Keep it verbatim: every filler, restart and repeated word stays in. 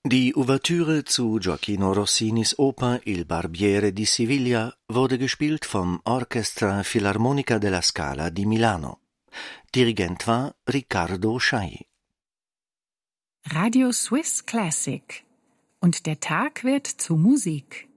Die Ouvertüre zu Gioacchino Rossinis Oper Il Barbiere di Siviglia wurde gespielt vom Orchestra Filarmonica della Scala di Milano. Dirigent war Riccardo Chailly. Radio Swiss Classic. Und der Tag wird zu Musik.